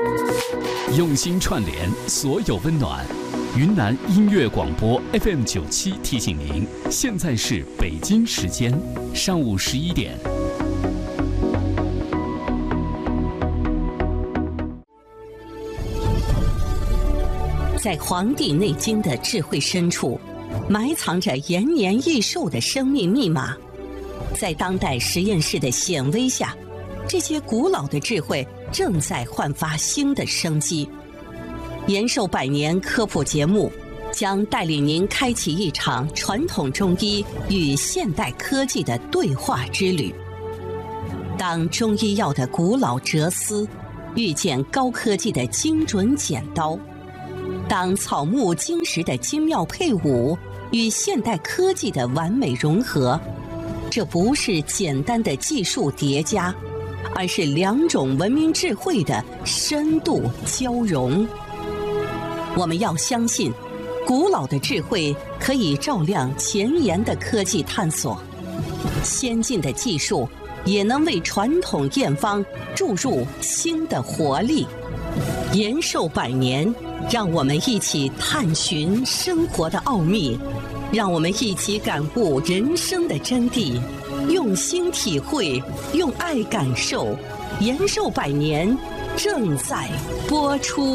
用心串联所有温暖。云南音乐广播 FM97提醒您，现在是北京时间上午11点。 在《黄帝内经》的智慧深处，埋藏着延年益寿的生命密码。在当代实验室的显微下，这些古老的智慧正在焕发新的生机。延寿百年科普节目将带领您开启一场传统中医与现代科技的对话之旅。当中医药的古老哲思遇见高科技的精准剪刀，当草木金石的精妙配伍与现代科技的完美融合，这不是简单的技术叠加，而是两种文明智慧的深度交融。我们要相信，古老的智慧可以照亮前沿的科技探索，先进的技术也能为传统验方注入新的活力。延寿百年，让我们一起探寻生活的奥秘，让我们一起感悟人生的真谛，用心体会，用爱感受。延寿百年正在播出。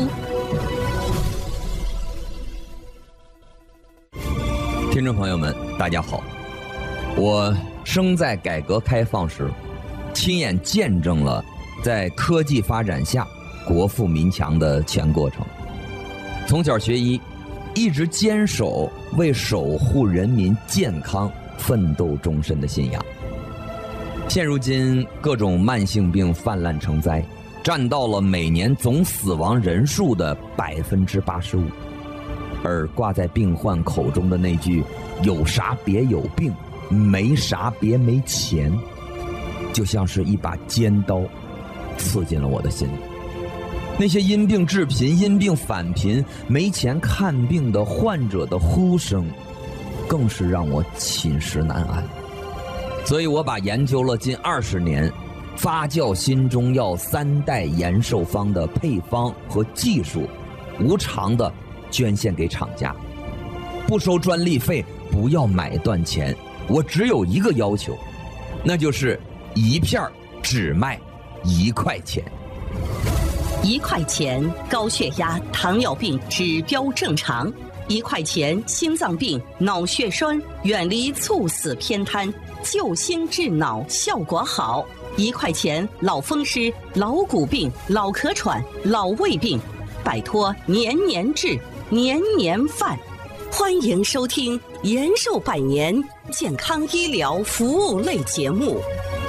听众朋友们，大家好，我生在改革开放时，亲眼见证了在科技发展下国富民强的全过程。从小学医，一直坚守为守护人民健康奋斗终身的信仰。现如今各种慢性病泛滥成灾，占到了每年总死亡人数的85%，而挂在病患口中的那句“有啥别有病，没啥别没钱”，就像是一把尖刀刺进了我的心里。那些因病致贫、因病返贫、没钱看病的患者的呼声，更是让我寝食难安。所以我把研究了近20年发酵新中药3代延寿方的配方和技术，无偿的捐献给厂家，不收专利费，不要买断钱。我只有一个要求，那就是一片只卖1块钱。 1块钱高血压、糖尿病指标正常；1块钱心脏病、脑血栓远离猝死偏瘫，救心治脑效果好；1块钱老风湿、老骨病、老咳喘、老胃病，摆脱年年治、年年犯。欢迎收听延寿百年健康医疗服务类节目。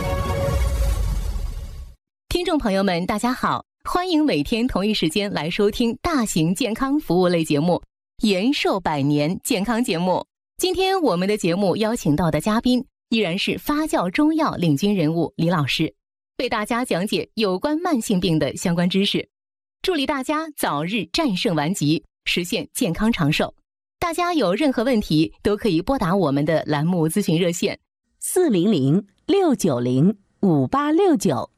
听众朋友们，大家好，欢迎每天同一时间来收听大型健康服务类节目延寿百年健康节目。今天我们的节目邀请到的嘉宾依然是发酵中药领军人物李老师，为大家讲解有关慢性病的相关知识，助力大家早日战胜顽疾，实现健康长寿。大家有任何问题都可以拨打我们的栏目咨询热线 400-690-5869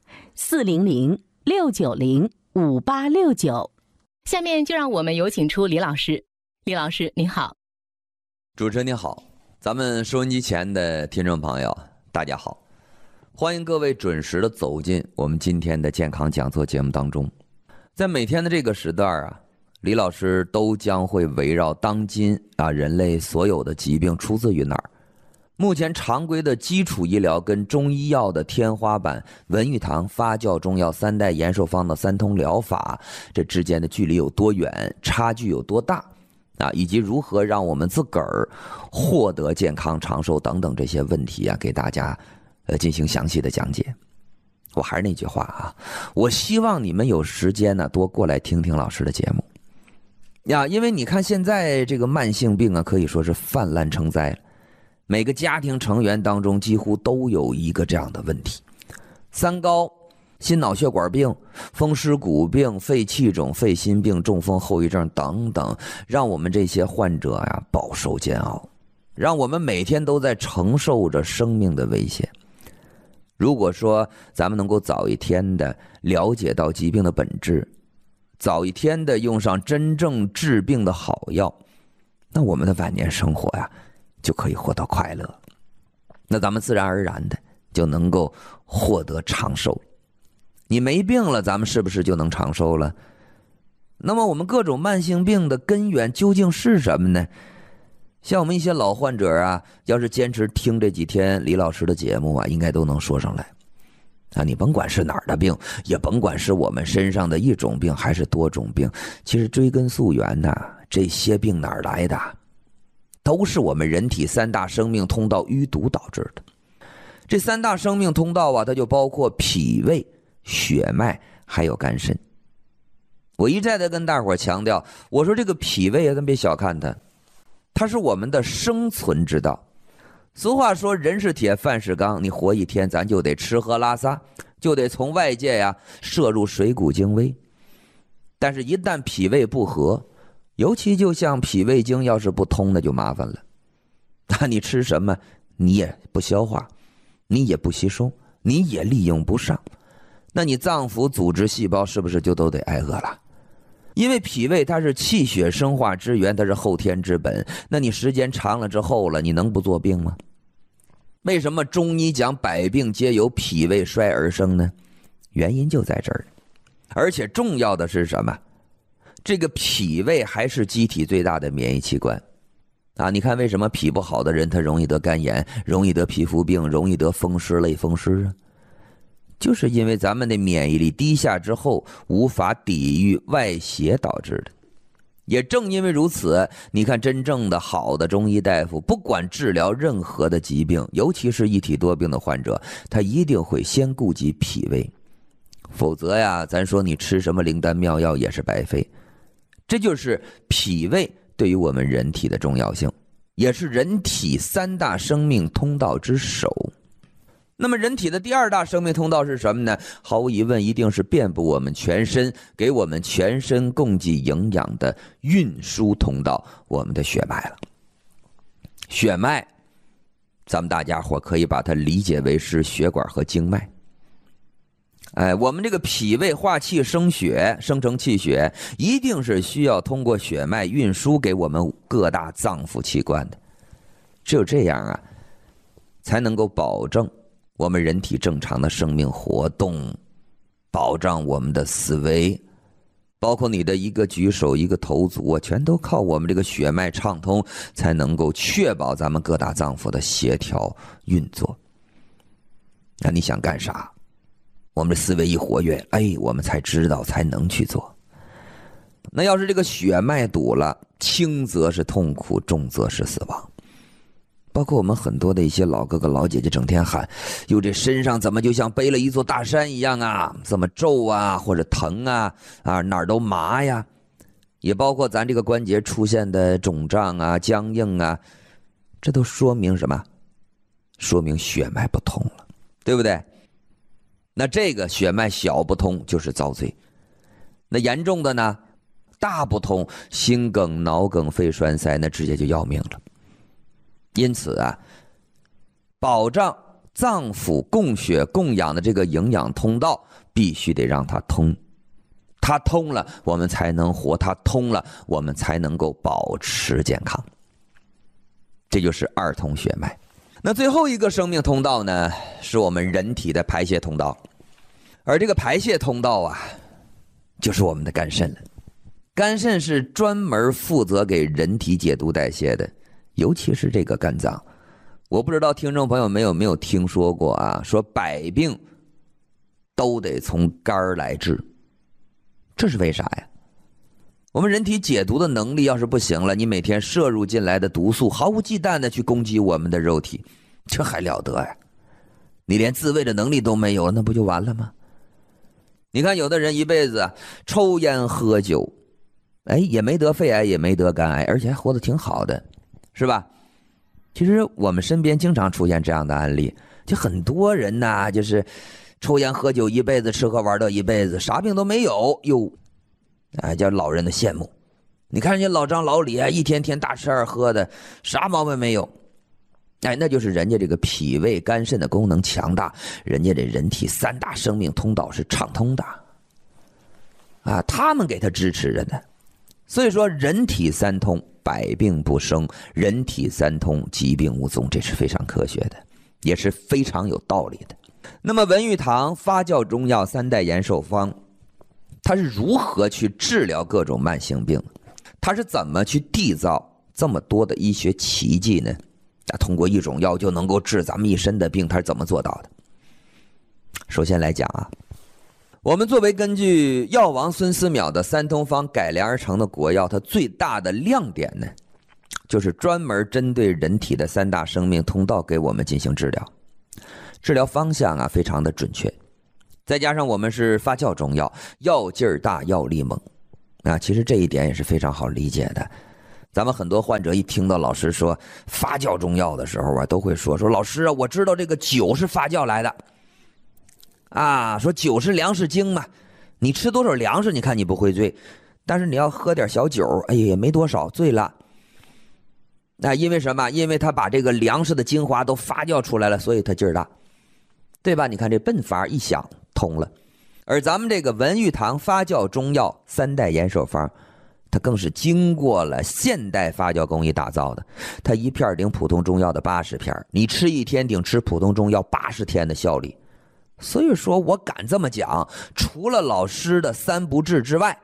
400-690-5869。 下面就让我们有请出李老师。李老师您好。 主持人您好，咱们收音机前的听众朋友大家好，欢迎各位准时的走进我们今天的健康讲座节目当中。在每天的这个时段啊，李老师都将会围绕当今人类所有的疾病出自于哪儿，目前常规的基础医疗跟中医药的天花板文玉堂发酵中药3代延寿方的3通疗法，这之间的距离有多远，差距有多大以及如何让我们自个儿获得健康长寿等等这些问题给大家进行详细的讲解。我还是那句话我希望你们有时间多过来听听老师的节目因为你看现在这个慢性病可以说是泛滥成灾了，每个家庭成员当中几乎都有一个这样的问题：3高、心脑血管病、风湿骨病、肺气肿、肺心病、中风后遗症等等，让我们这些患者饱受煎熬，让我们每天都在承受着生命的危险。如果说咱们能够早一天的了解到疾病的本质， 早一天的用上真正治病的好药，那我们的晚年生活呀，就可以活到快乐。那咱们自然而然的就能够获得长寿。你没病了，咱们是不是就能长寿了？那么我们各种慢性病的根源究竟是什么呢？像我们一些老患者啊，要是坚持听这几天李老师的节目啊，应该都能说上来。你甭管是哪儿的病，也甭管是我们身上的一种病还是多种病，其实追根溯源呐，这些病哪儿来的？都是我们人体三大生命通道淤堵导致的。这三大生命通道啊，它就包括脾胃、血脉还有肝肾。我一再的跟大伙强调，我说这个脾胃啊，咱别小看它，它是我们的生存之道。俗话说人是铁，饭是钢，你活一天咱就得吃喝拉撒，就得从外界呀摄入水谷精微。但是一旦脾胃不和，尤其就像脾胃经要是不通，那就麻烦了。那你吃什么你也不消化，你也不吸收，你也利用不上，那你脏腑组织细胞是不是就都得挨饿了？因为脾胃它是气血生化之源，它是后天之本，那你时间长了之后了，你能不做病吗？为什么中医讲百病皆由脾胃衰而生呢？原因就在这儿。而且重要的是什么？这个脾胃还是机体最大的免疫器官啊！你看为什么脾不好的人他容易得肝炎，容易得皮肤病，容易得风湿类风湿啊？就是因为咱们的免疫力低下之后，无法抵御外邪导致的。也正因为如此，你看真正的好的中医大夫，不管治疗任何的疾病，尤其是一体多病的患者，他一定会先顾及脾胃，否则呀，咱说你吃什么灵丹妙药也是白费。这就是脾胃对于我们人体的重要性，也是人体三大生命通道之首。那么人体的第二大生命通道是什么呢？毫无疑问，一定是遍布我们全身，给我们全身供给营养的运输通道，我们的血脉了。血脉，咱们大家伙可以把它理解为是血管和经脉。我们这个脾胃化气生血，生成气血，一定是需要通过血脉运输给我们各大脏腑器官的。只有这样啊，才能够保证我们人体正常的生命活动，保障我们的思维，包括你的一个举手一个投足啊，全都靠我们这个血脉畅通，才能够确保咱们各大脏腑的协调运作。那你想干啥，我们的思维一活跃，我们才知道，才能去做。那要是这个血脉堵了，轻则是痛苦，重则是死亡。包括我们很多的一些老哥哥老姐姐整天喊，哟，这身上怎么就像背了一座大山一样啊，这么皱啊，或者疼啊，哪儿都麻呀。也包括咱这个关节出现的肿胀啊、僵硬啊，这都说明什么？说明血脉不通了，对不对？那这个血脉小不通就是遭罪，那严重的呢，大不通，心梗、脑梗、肺栓塞，那直接就要命了。因此啊，保障脏腑供血供养的这个营养通道必须得让它通，它通了我们才能活，它通了我们才能够保持健康。这就是二通血脉。那最后一个生命通道呢，是我们人体的排泄通道，而这个排泄通道啊，就是我们的肝肾了。肝肾是专门负责给人体解毒代谢的，尤其是这个肝脏。我不知道听众朋友们有没有听说过啊，说百病都得从肝儿来治，这是为啥呀？我们人体解毒的能力要是不行了，你每天摄入进来的毒素毫无忌惮的去攻击我们的肉体，这还了得呀？你连自卫的能力都没有，那不就完了吗？你看有的人一辈子抽烟喝酒，也没得肺癌，也没得肝癌，而且还活得挺好的，是吧？其实我们身边经常出现这样的案例，就很多人呐，就是抽烟喝酒一辈子，吃喝玩乐一辈子，啥病都没有，叫老人的羡慕。你看人家老张老李啊，一天天大吃二喝的，啥毛病没有。那就是人家这个脾胃肝肾的功能强大，人家这人体三大生命通道是畅通的。 啊，他们给他支持着呢。所以说人体三通，百病不生，人体三通，疾病无踪，这是非常科学的，也是非常有道理的。那么文玉堂发酵中药3代延寿方，它是如何去治疗各种慢性病？它是怎么去缔造这么多的医学奇迹呢？通过一种药就能够治咱们一身的病，它是怎么做到的？首先来讲啊，我们作为根据药王孙思邈的三通方改良而成的国药，它最大的亮点呢，就是专门针对人体的3大生命通道给我们进行治疗，治疗方向啊非常的准确，再加上我们是发酵中药，药劲儿大，药力猛啊，其实这一点也是非常好理解的。咱们很多患者一听到老师说发酵中药的时候啊，都会说老师啊，我知道这个酒是发酵来的啊，说酒是粮食精嘛，你吃多少粮食你看你不会醉，但是你要喝点小酒，哎呀也没多少，醉了。那因为什么？因为他把这个粮食的精华都发酵出来了，所以他劲儿大，对吧？你看这笨法一想通了。而咱们这个文玉堂发酵中药3代延寿方，它更是经过了现代发酵工艺打造的，它一片顶普通中药的80片，你吃一天顶吃普通中药80天的效力。所以说我敢这么讲，除了老师的3不治之外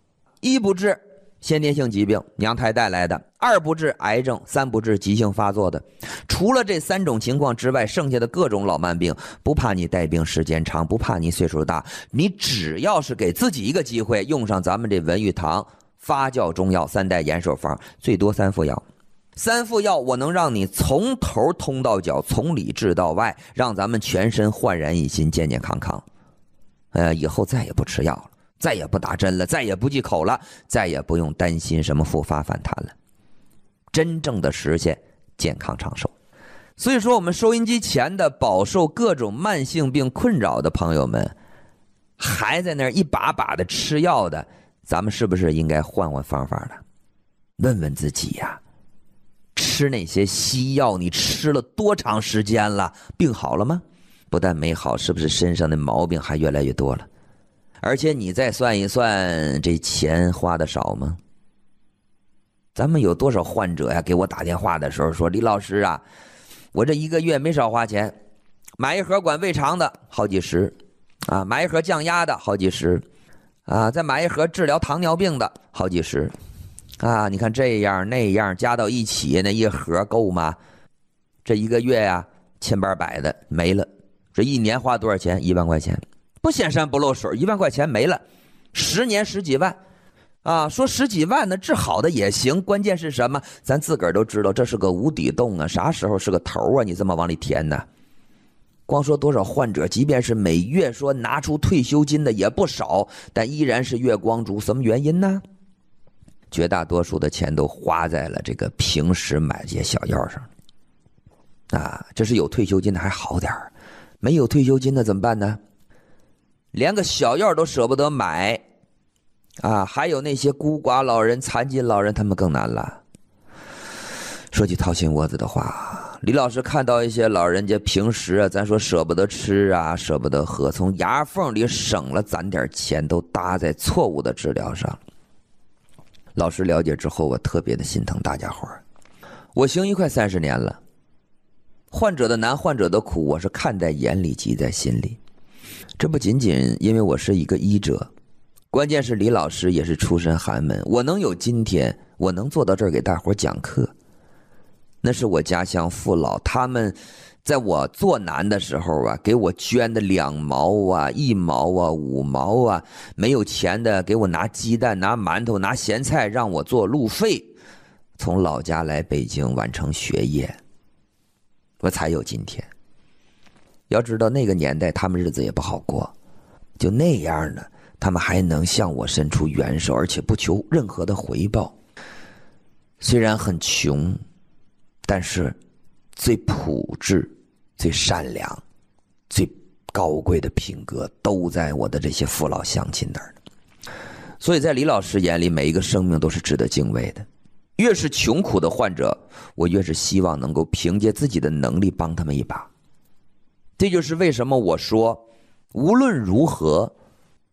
，1不治先天性疾病娘胎带来的，2不治癌症，3不治急性发作的，除了这3种情况之外，剩下的各种老慢病，不怕你带病时间长，不怕你岁数大，你只要是给自己一个机会，用上咱们这文玉堂发酵中药3代延寿方，最多3副药，3副药我能让你从头通到脚，从里治到外，让咱们全身焕然一新，健健康康。以后再也不吃药了，再也不打针了，再也不忌口了，再也不用担心什么复发反弹了，真正的实现健康长寿。所以说我们收音机前的饱受各种慢性病困扰的朋友们，还在那儿一把把的吃药的，咱们是不是应该换换方法了？问问自己呀，吃那些西药你吃了多长时间了？病好了吗？不但没好，是不是身上的毛病还越来越多了？而且你再算一算，这钱花的少吗？咱们有多少患者呀，给我打电话的时候说，李老师啊，我这1个月没少花钱，买一盒管胃肠的好几十啊，买一盒降压的好几十啊，再买一盒治疗糖尿病的好几十啊，你看这样那样加到一起，那一盒够吗？这1个月呀，千八百的没了。这1年花多少钱？1万块钱，不显山不漏水，1万块钱没了，10年10几万啊！说10几万呢，治好的也行，关键是什么？咱自个儿都知道，这是个无底洞啊，啥时候是个头啊？你这么往里填呢？光说多少患者，即便是每月说拿出退休金的也不少，但依然是月光族，什么原因呢？绝大多数的钱都花在了这个平时买这些小药上啊！这是有退休金的还好点儿，没有退休金的怎么办呢？连个小药都舍不得买啊！还有那些孤寡老人、残疾老人，他们更难了。说句掏心窝子的话，李老师看到一些老人家平时啊，咱说舍不得吃啊，舍不得喝，从牙缝里省了攒点钱，都搭在错误的治疗上。老师了解之后，我特别的心疼大家伙儿。我行医快30年了，患者的难，患者的苦，我是看在眼里，记在心里。这不仅仅因为我是一个医者，关键是李老师也是出身寒门，我能有今天，我能坐到这儿给大伙讲课，那是我家乡父老他们在我做难的时候啊，给我捐的2毛啊、1毛啊、5毛啊，没有钱的给我拿鸡蛋、拿馒头、拿咸菜，让我做路费，从老家来北京完成学业，我才有今天。要知道那个年代他们日子也不好过，就那样的他们还能向我伸出援手，而且不求任何的回报。虽然很穷，但是最朴质、最善良、最高贵的品格都在我的这些父老乡亲那儿。所以在李老师眼里，每一个生命都是值得敬畏的。越是穷苦的患者，我越是希望能够凭借自己的能力帮他们一把。这就是为什么我说无论如何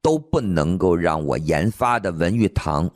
都不能够让我研发的文玉堂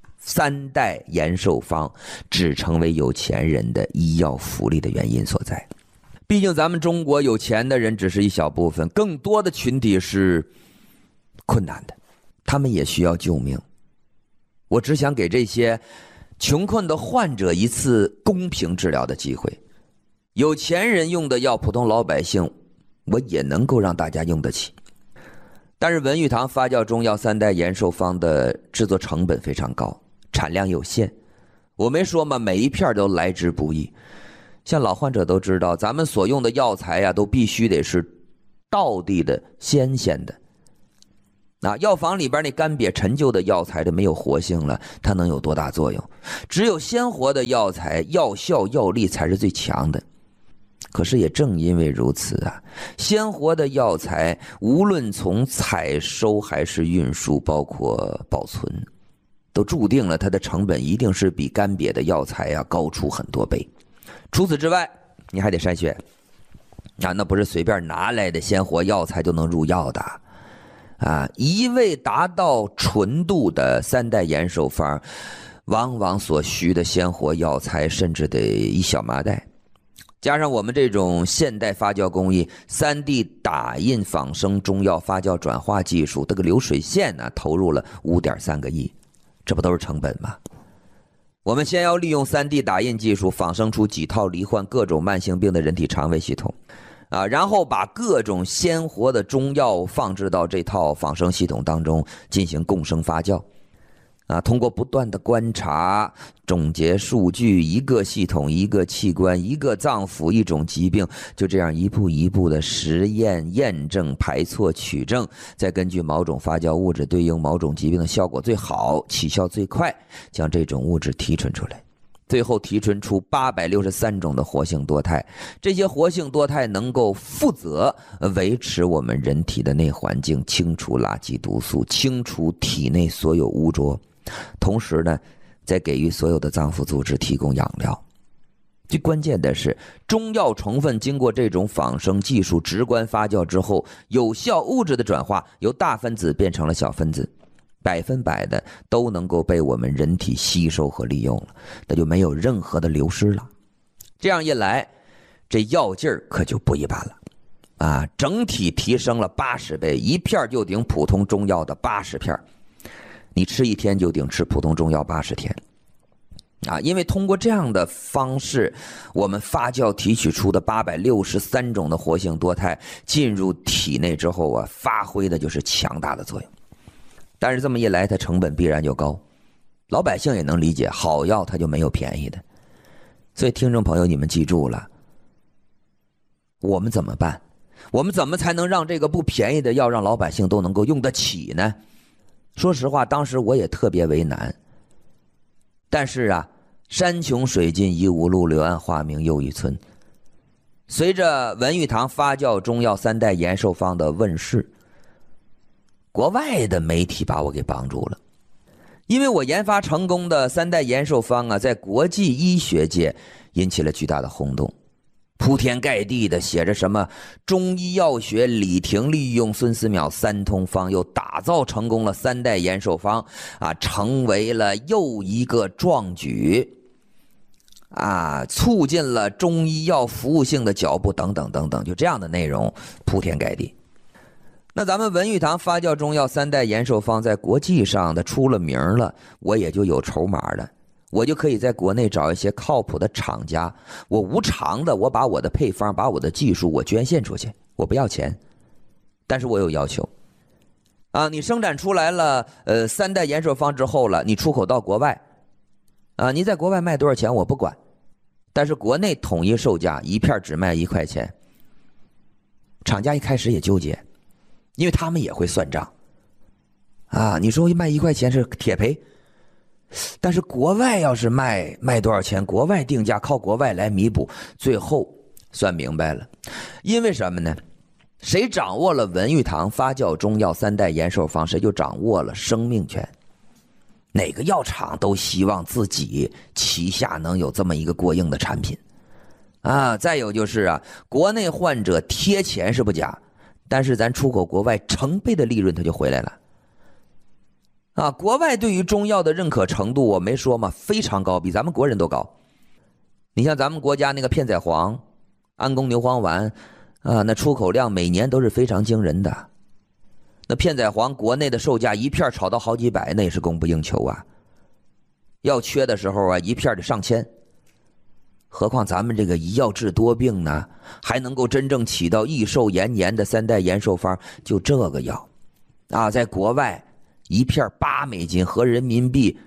3代延寿方只成为有钱人的医药福利的原因所在。毕竟咱们中国有钱的人只是一小部分，更多的群体是困难的，他们也需要救命。我只想给这些穷困的患者一次公平治疗的机会。有钱人用的药，普通老百姓我也能够让大家用得起。但是文玉堂发酵中药3代延寿方的制作成本非常高，产量有限。我没说吗？每一片都来之不易。像老患者都知道，咱们所用的药材呀，都必须得是道地的、新鲜的。药房里边那干瘪陈旧的药材都没有活性了，它能有多大作用？只有鲜活的药材，药效药力才是最强的。可是也正因为如此啊，鲜活的药材无论从采收还是运输，包括保存，都注定了它的成本一定是比干瘪的药材高出很多倍。除此之外，你还得筛选那不是随便拿来的鲜活药材就能入药的一味达到纯度的3代延寿方，往往所需的鲜活药材甚至得一小麻袋。加上我们这种现代发酵工艺，3D 打印仿生中药发酵转化技术，这个流水线投入了5.3个亿，这不都是成本吗？我们先要利用 3D 打印技术仿生出几套罹患各种慢性病的人体肠胃系统然后把各种鲜活的中药放置到这套仿生系统当中进行共生发酵通过不断的观察总结数据，一个系统一个器官一个脏腑一种疾病，就这样一步一步的实验验证排错取证，再根据某种发酵物质对应某种疾病的效果最好起效最快，将这种物质提纯出来，最后提纯出863种的活性多肽。这些活性多肽能够负责维持我们人体的内环境，清除垃圾毒素，清除体内所有污浊，同时呢再给予所有的脏腑组织提供养料。最关键的是，中药成分经过这种仿生技术直观发酵之后，有效物质的转化由大分子变成了小分子，100%的都能够被我们人体吸收和利用了，那就没有任何的流失了。这样一来，这药劲儿可就不一般了整体提升了80倍，一片就顶普通中药的80片，你吃一天就顶吃普通中药80天因为通过这样的方式，我们发酵提取出的863种的活性多肽进入体内之后发挥的就是强大的作用。但是这么一来，它成本必然就高，老百姓也能理解，好药它就没有便宜的。所以听众朋友，你们记住了，我们怎么办？我们怎么才能让这个不便宜的药让老百姓都能够用得起呢？说实话，当时我也特别为难。但是山穷水尽疑无路，柳暗花明又一村。随着文玉堂发酵中药3代延寿方的问世，国外的媒体把我给帮助了。因为我研发成功的3代延寿方在国际医学界引起了巨大的轰动，铺天盖地的写着什么中医药学李廷利用孙思邈3通方，又打造成功了3代延寿方成为了又一个壮举促进了中医药服务性的脚步等等等等，就这样的内容铺天盖地。那咱们文玉堂发酵中药3代延寿方在国际上的出了名了，我也就有筹码了，我就可以在国内找一些靠谱的厂家，我无偿的，我把我的配方，把我的技术我捐献出去，我不要钱。但是我有要求你生产出来了3代延寿方之后了，你出口到国外你在国外卖多少钱我不管，但是国内统一售价一片只卖1块钱。厂家一开始也纠结，因为他们也会算账你说卖1块钱是铁赔，但是国外要是卖多少钱，国外定价靠国外来弥补，最后算明白了。因为什么呢？谁掌握了文玉堂发酵中药3代延寿方，谁就掌握了生命权。哪个药厂都希望自己旗下能有这么一个过硬的产品再有就是国内患者贴钱是不假，但是咱出口国外成倍的利润它就回来了啊，国外对于中药的认可程度，我没说嘛，非常高，比咱们国人都高。你像咱们国家那个片仔癀、安宫牛黄丸啊，那出口量每年都是非常惊人的。那片仔癀国内的售价一片炒到好几百，那也是供不应求啊。要缺的时候啊，一片得上千。何况咱们这个以药治多病呢，还能够真正起到益寿延年的3代延寿方，就这个药啊，在国外一片8美金，合人民币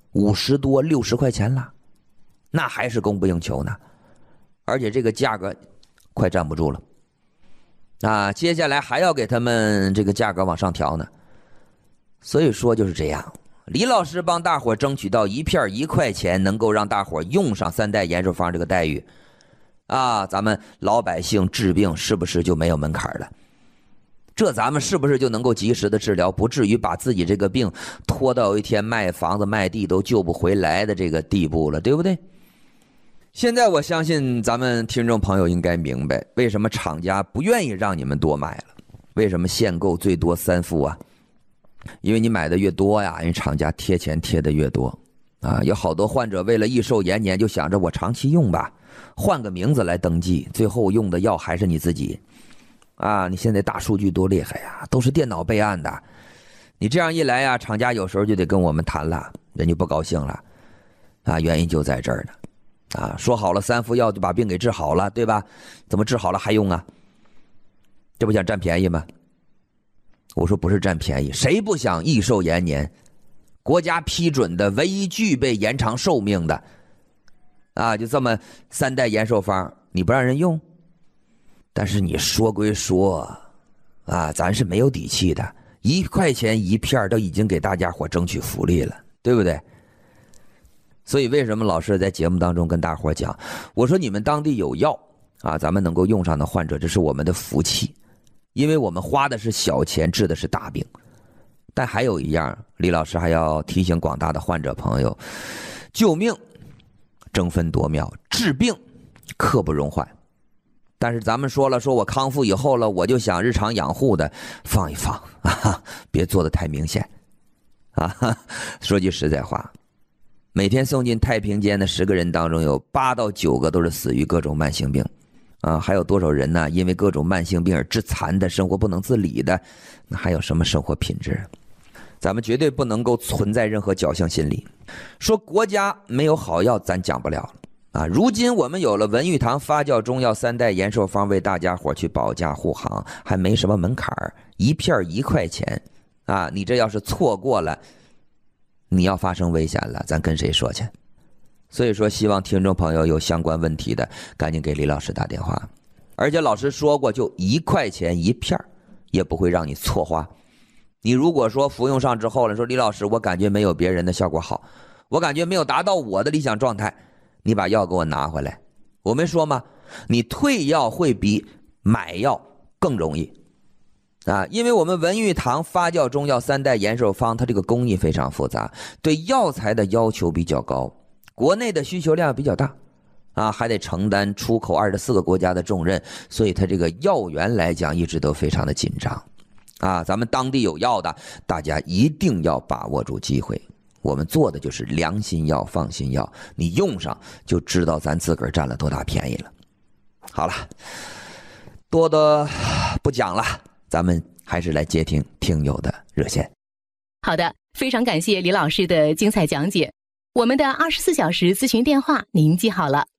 50多60块钱了，那还是供不应求呢。而且这个价格快站不住了啊！接下来还要给他们这个价格往上调呢。所以说就是这样，李老师帮大伙争取到一片1块钱，能够让大伙用上3代延寿方这个待遇啊，咱们老百姓治病是不是就没有门槛了？这咱们是不是就能够及时的治疗，不至于把自己这个病拖到有一天卖房子卖地都救不回来的这个地步了，对不对？现在我相信咱们听众朋友应该明白，为什么厂家不愿意让你们多买了，为什么限购最多3副啊？因为你买的越多呀，因为厂家贴钱贴的越多啊。有好多患者为了益寿延年，就想着我长期用吧，换个名字来登记，最后用的药还是你自己啊。你现在大数据多厉害呀，都是电脑备案的。你这样一来呀，厂家有时候就得跟我们谈了，人就不高兴了啊。原因就在这儿呢啊，说好了3副药就把病给治好了，对吧？怎么治好了还用啊？这不想占便宜吗？我说不是占便宜，谁不想益寿延年？国家批准的唯一具备延长寿命的啊，就这么3代延寿方，你不让人用？但是你说归说啊，咱是没有底气的，1块钱1片都已经给大家伙争取福利了，对不对？所以为什么老师在节目当中跟大伙讲，我说你们当地有药啊，咱们能够用上的患者，这是我们的福气，因为我们花的是小钱，治的是大病。但还有一样，李老师还要提醒广大的患者朋友，救命争分夺秒，治病刻不容缓。但是咱们说了，说我康复以后了，我就想日常养护的放一放啊，别做得太明显啊。说句实在话，每天送进太平间的10个人当中，有8到9个都是死于各种慢性病啊。还有多少人呢？因为各种慢性病而致残的，生活不能自理的，那还有什么生活品质？咱们绝对不能够存在任何侥幸心理，说国家没有好药咱讲不了啊。如今我们有了文玉堂发酵中药3代延寿方，为大家伙去保驾护航，还没什么门槛，1片1块钱啊。你这要是错过了，你要发生危险了，咱跟谁说去？所以说希望听众朋友有相关问题的赶紧给李老师打电话，而且老师说过，就1块钱1片，也不会让你错花。你如果说服用上之后了，说李老师我感觉没有别人的效果好，我感觉没有达到我的理想状态，你把药给我拿回来。我没说吗？你退药会比买药更容易啊，因为我们文玉堂发酵中药3代延寿方，它这个工艺非常复杂，对药材的要求比较高，国内的需求量比较大啊，还得承担出口24个国家的重任，所以它这个药源来讲一直都非常的紧张啊。咱们当地有药的，大家一定要把握住机会。我们做的就是良心药、放心药，你用上就知道咱自个儿占了多大便宜了。好了，多的不讲了，咱们还是来接听听友的热线。 好的，非常感谢李老师的精彩讲解。我们的24小时咨询电话您记好了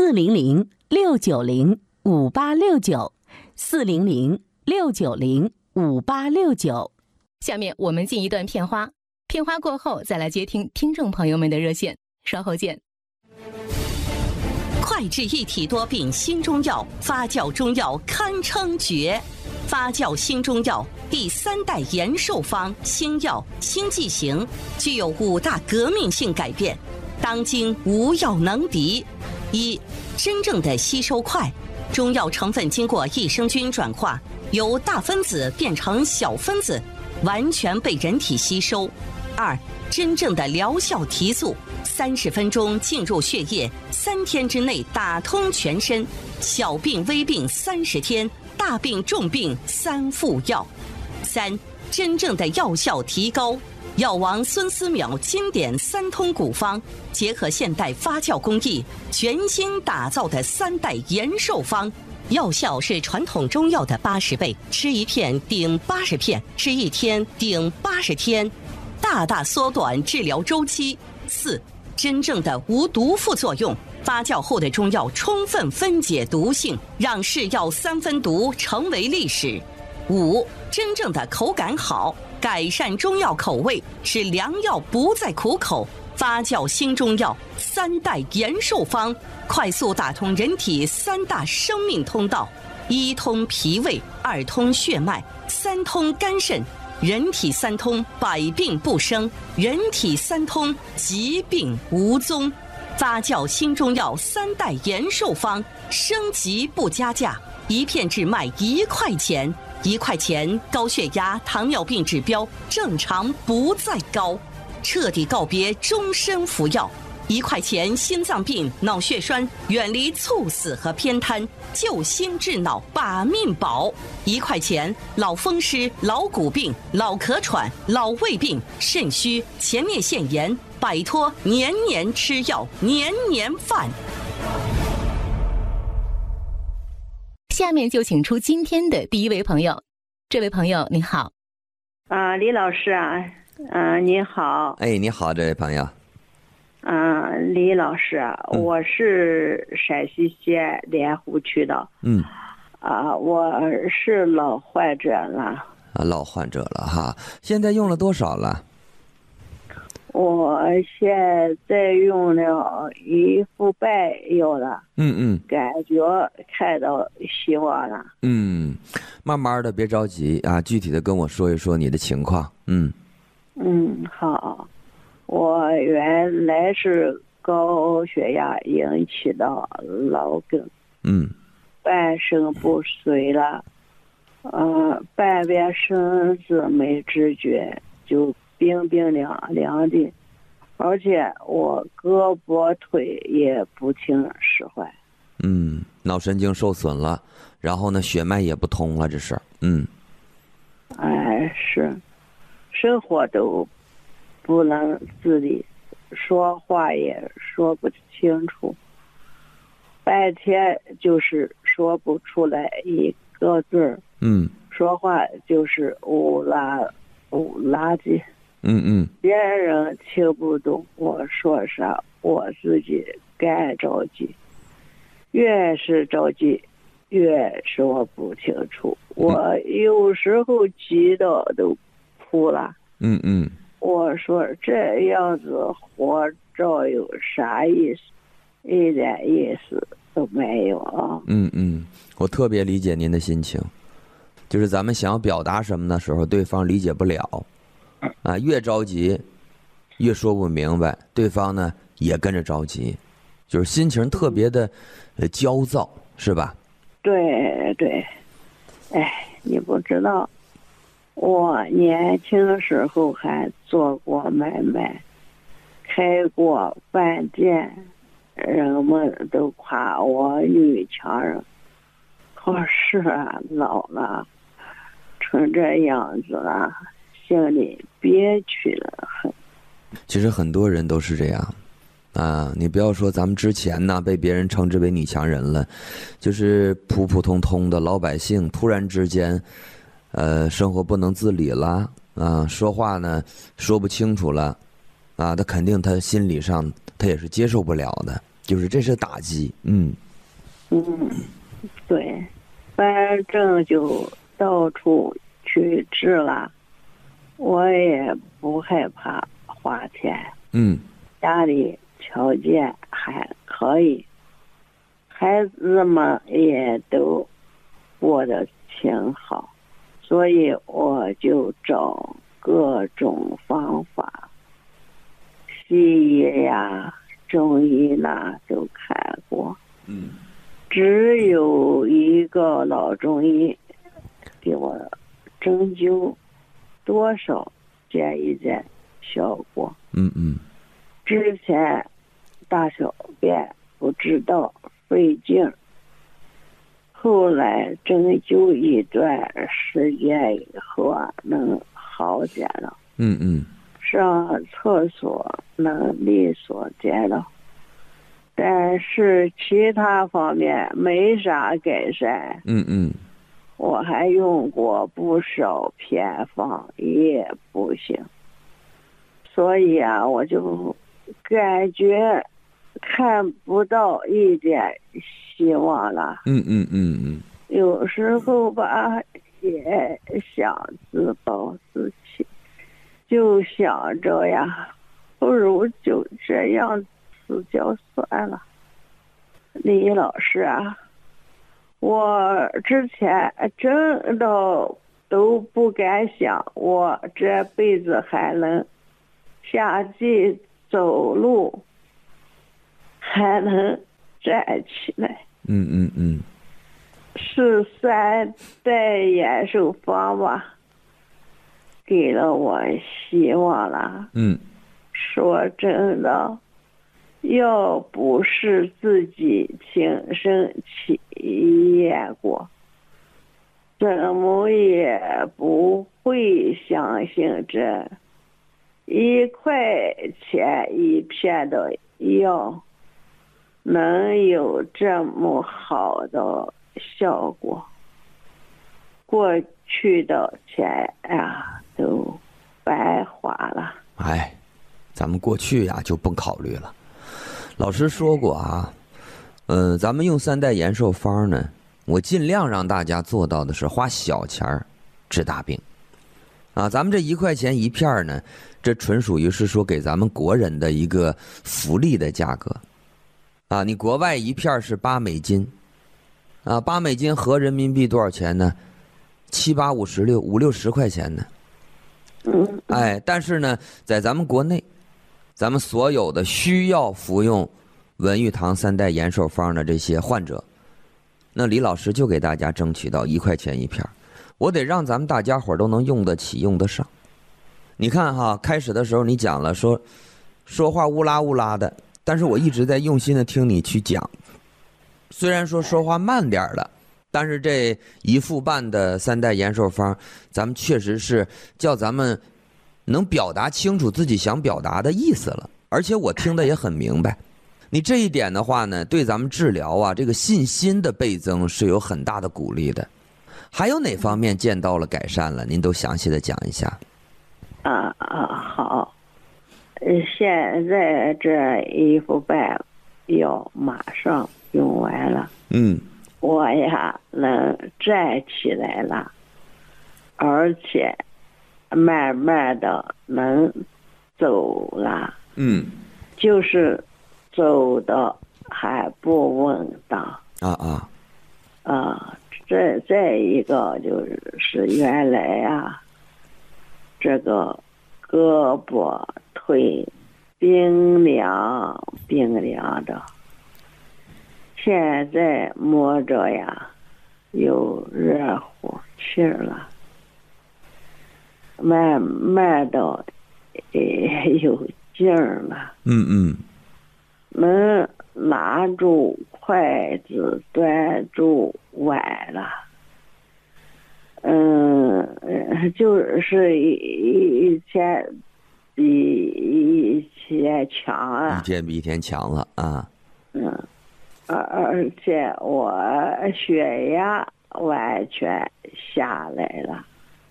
，400-690-5869，400-690-5869。下面我们进一段片花，片花过后再来接听听众朋友们的热线，稍后见。 快治一体多病新中药，发酵中药堪称绝。发酵新中药第3代延寿方新药新剂型，具有5大革命性改变，当今无药能敌。1. 真正的吸收快，中药成分经过益生菌转化，由大分子变成小分子，完全被人体吸收。2. 真正的疗效提速，30分钟进入血液，3天之内打通全身，小病微病30天，大病重病3副药。3. 真正的药效提高， 药王孙思邈经典3通古方，结合现代发酵工艺，全新打造的3代延寿方。药效是传统中药的80倍，吃一片顶80片，吃1天顶80天，大大缩短治疗周期。4、真正的无毒副作用，发酵后的中药充分分解毒性，让是药3分毒成为历史。5、真正的口感好，改善中药口味，使良药不再苦口。发酵新中药3代延寿方，快速打通人体3大生命通道：1通脾胃，2通血脉，3通肝肾。人体3通，百病不生；人体3通，疾病无踪。发酵新中药3代延寿方，升级不加价，一片只卖1块钱。1块钱，高血压、糖尿病指标正常不再高，彻底告别终身服药。1块钱，心脏病、脑血栓远离猝死和偏瘫，救心治脑把命保。1块钱，老风湿、老骨病、老咳喘、老胃病、肾虚、前列腺炎，摆脱年年吃药、年年犯。 下面就请出今天的第一位朋友。这位朋友你好。 李老师啊，你好。 哎，你好，这位朋友。 李老师啊，我是陕西西安莲湖区的。我是老患者了。 老患者了哈，现在用了多少了？ 我现在用了1副半药了。感觉看到希望了。 慢慢的，别着急啊，具体的跟我说一说你的情况。 好。我原来是高血压引起的脑梗，半身不遂了，半边身子没知觉，就冰冰凉凉的，而且我胳膊腿也不听使唤。 脑神经受损了，然后呢，血脉也不通了，这是。 是，生活都不能自理，说话也说不清楚，半天就是说不出来一个字儿。说话就是呜啦呜啦的。别人听不懂我说啥，我自己干着急，越是着急越说不清楚，我有时候急到都哭了。我说这样子活着有啥意思？一点意思都没有啊。 我特别理解您的心情，就是咱们想要表达什么的时候，对方理解不了，越着急越说不明白，对方呢也跟着着急，就是心情特别的焦躁，是吧？ 对，你不知道。我年轻时候还做过买卖，开过饭店，人们都夸我女强人。可是老了，成这样子了，心里憋屈了很。 其实很多人都是这样。你不要说咱们之前呢被别人称之为女强人了，就是普普通通的老百姓，突然之间生活不能自理了，说话呢说不清楚了，他肯定他心理上他也是接受不了的，就是这是打击。 对，反正就到处去治了，我也不害怕花钱。家里条件还可以，孩子们也都过得挺好，所以我就找各种方法，西医呀、中医啦都看过。只有一个老中医给我针灸，多少见一见效果。之前大小便不知道费劲，后来针灸一段时间以后能好点了。 上厕所能力所及的，但是其他方面没啥改善。我还用过不少偏方也不行，所以啊，我就感觉看不到一点希望了。有时候吧，也想自暴自弃，就想着呀，不如就这样死掉算了。李老师啊，我之前真的都不敢想，我这辈子还能下地走路，还能站起来。是3代延寿方吧，给了我希望了。说真的，要不是自己亲身体验过，怎么也不会相信这1块钱一片的药能有这么好的效果。过去的钱呀都白花了。 咱们过去呀就不考虑了。老师说过啊，咱们用3代延寿方呢，我尽量让大家做到的是花小钱治大病。咱们这1块钱一片呢，这纯属于是说给咱们国人的一个福利的价格。你国外一片是8美金，8美金合人民币多少钱呢？7、8、56、5、60块钱呢。但是呢，在咱们国内，咱们所有的需要服用文玉堂3代延寿方的这些患者，那李老师就给大家争取到1块钱一片，我得让咱们大家伙都能用得起、用得上。你看哈，开始的时候你讲了说话乌拉乌拉的，但是我一直在用心的听你去讲。虽然说话慢点了，但是这1副半的3代延寿方，咱们确实是叫咱们能表达清楚自己想表达的意思了，而且我听得也很明白。你这一点的话呢，对咱们治疗啊这个信心的倍增是有很大的鼓励的。还有哪方面见到了改善了？您都详细的讲一下。 好。现在这1副半药马上用完了。我呀能站起来了，而且慢慢的能走了。就是走的还不稳当。再一个就是原来啊，这个胳膊腿冰凉的，现在摸着呀有热乎气了，慢慢的有劲儿了。能拿住筷子端住碗了。就是以前比以前强啊。 比以前强了啊。 而且我血压完全下来了。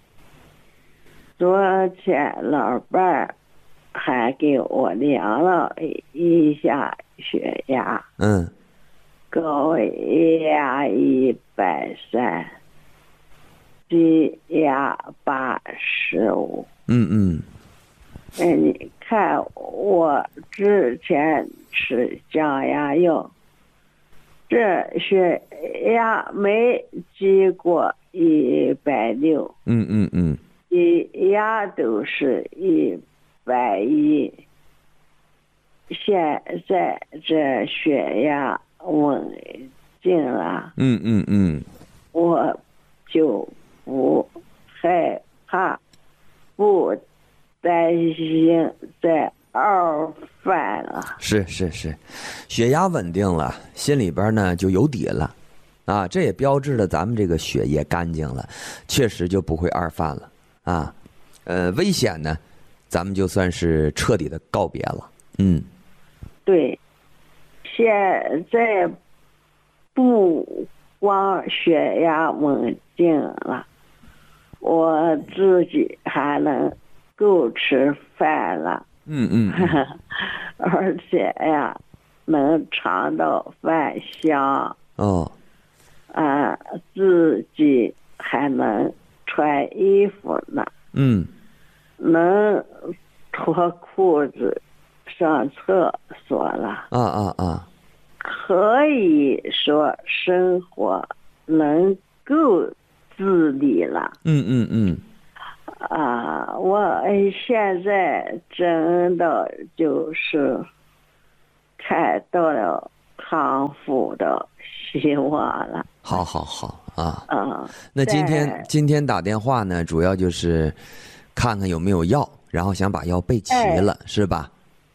昨天老伴儿还给我量了一下血压，高压130，低压85。你看我之前吃降压药，这血压没低过160，低压都是110。现在这血压稳定了，我就不害怕，不担心再2犯了。 是，血压稳定了，心里边呢就有底了啊，这也标志着咱们这个血液干净了，确实就不会2犯了啊。危险呢咱们就算是彻底的告别了。 对，现在不光血压稳定了，我自己还能够吃饭了。而且呀，能尝到饭香。自己还能穿衣服呢。能脱裤子上厕所了。可以说生活能够自理了。我现在真的就是看到了康复的希望了。 好那今天打电话呢，主要就是看看有没有药，然后想把药备齐了，是吧？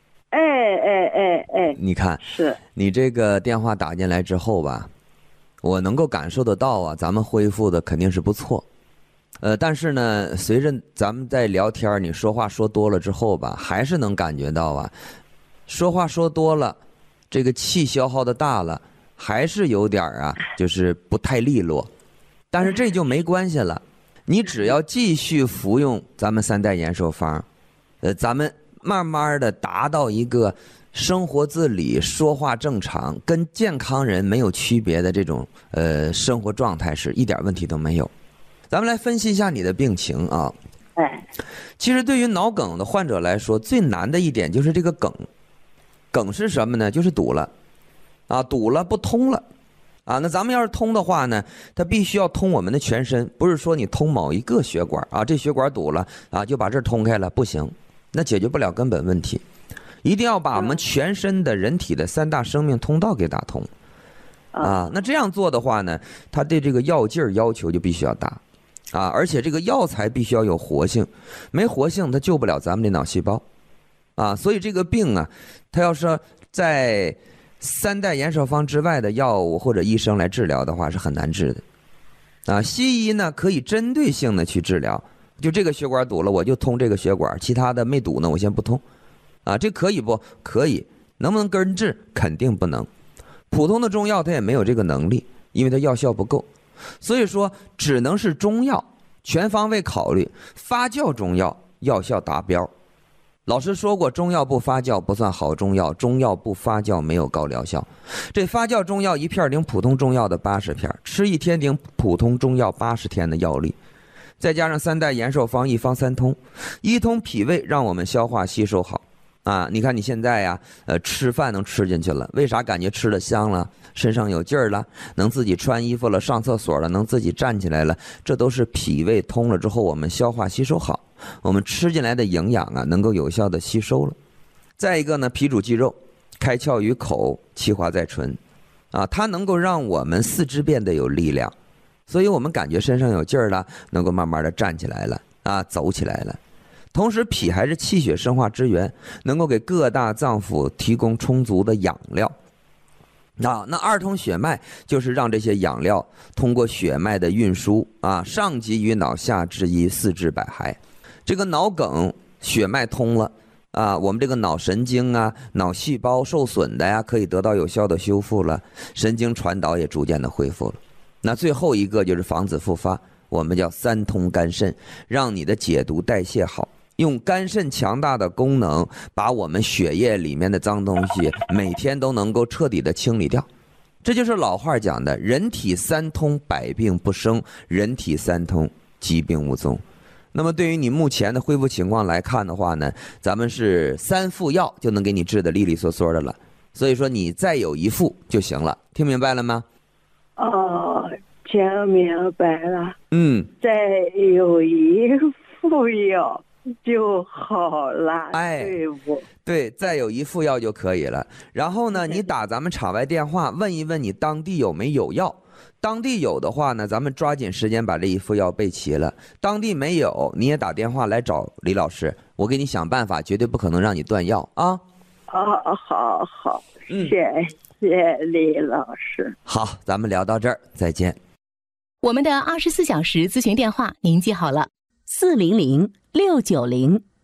你看， 是你这个电话打进来之后吧，我能够感受得到啊，咱们恢复的肯定是不错。但是呢，随着咱们在聊天，你说话说多了之后吧，还是能感觉到啊，说话说多了，这个气消耗的大了，还是有点啊，就是不太利落。但是这就没关系了，你只要继续服用咱们3代延寿方，咱们慢慢的达到一个生活自理、说话正常、跟健康人没有区别的这种生活状态时，一点问题都没有。咱们来分析一下你的病情啊。其实对于脑梗的患者来说，最难的一点就是这个梗是什么呢？就是堵了堵了不通了那咱们要是通的话呢，它必须要通我们的全身，不是说你通某一个血管这血管堵了就把这儿通开了，不行，那解决不了根本问题。一定要把我们全身的人体的3大生命通道给打通那这样做的话呢，它对这个药劲儿要求就必须要大而且这个药材必须要有活性，没活性它救不了咱们的脑细胞所以这个病它要是在3代延寿方之外的药物或者医生来治疗的话是很难治的西医呢可以针对性的去治疗，就这个血管堵了我就通这个血管，其他的没堵呢我先不通这可以不可以？能不能根治？肯定不能。普通的中药它也没有这个能力，因为它药效不够，所以说只能是中药，全方位考虑发酵中药，药效达标。老师说过，中药不发酵不算好中药，中药不发酵没有高疗效。这发酵中药1片顶普通中药的80片，吃1天顶普通中药80天的药力，再加上3代延寿方，1方3通，一通脾胃，让我们消化吸收好你看你现在呀吃饭能吃进去了，为啥感觉吃的香了，身上有劲儿了，能自己穿衣服了，上厕所了，能自己站起来了，这都是脾胃通了之后我们消化吸收好，我们吃进来的营养能够有效的吸收了。再一个呢，脾主肌肉，开窍于口，气化在唇它能够让我们四肢变得有力量，所以我们感觉身上有劲儿了，能够慢慢的站起来了走起来了。同时脾还是气血生化之源，能够给各大脏腑提供充足的养料那2通血脉就是让这些养料通过血脉的运输上及于脑，下至于四肢百骸。这个脑梗血脉通了我们这个脑神经脑细胞受损的可以得到有效的修复了，神经传导也逐渐的恢复了。那最后一个就是防止复发，我们叫3通肝肾，让你的解毒代谢好，用肝肾强大的功能把我们血液里面的脏东西每天都能够彻底的清理掉。这就是老话讲的人体3通百病不生，人体3通疾病无踪。那么对于你目前的恢复情况来看的话呢，咱们是3副药就能给你治得利利索索的了，所以说你再有1副就行了，听明白了吗？ 听明白了。再有1副药就好了，对不？ 对，再有1副药就可以了。然后呢，你打咱们场外电话问一问你当地有没有药，当地有的话呢，咱们抓紧时间把这1副药备齐了。当地没有，你也打电话来找李老师，我给你想办法，绝对不可能让你断药啊。 好，谢谢李老师。 好，咱们聊到这儿，再见。 我们的24小时咨询电话您记好了， 400-690-5588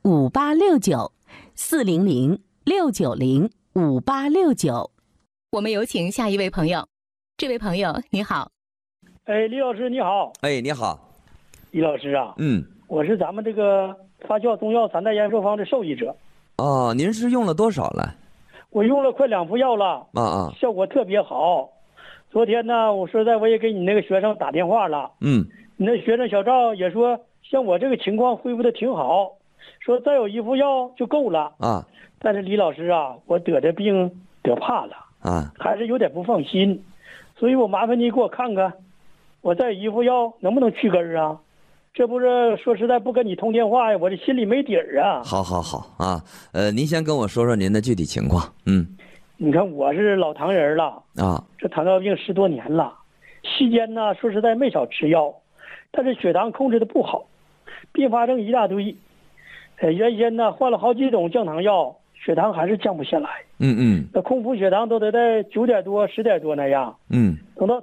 400-690-5869。 我们有请下一位朋友。这位朋友你好。 李老师你好。 你好。 李老师啊，我是咱们这个发酵中药3代延寿方的受益者。 哦，您是用了多少了？ 我用了快2副药了。效果特别好。昨天呢，我说我也给你那个学生打电话了。你那学生小赵也说，像我这个情况恢复的挺好，说再有1副药就够了。但是李老师啊，我得这病得怕了。还是有点不放心，所以我麻烦你给我看看，我再1副药能不能去根啊？这不是说实在不跟你通电话呀，我这心里没底儿啊。 好啊，您先跟我说说您的具体情况。 你看我是老糖人了这糖尿病10多年了，期间呢说实在没少吃药，但是血糖控制的不好，并发症一大堆。原先呢换了好几种降糖药，血糖还是降不下来。那空腹血糖都得在9点多10点多那样。等到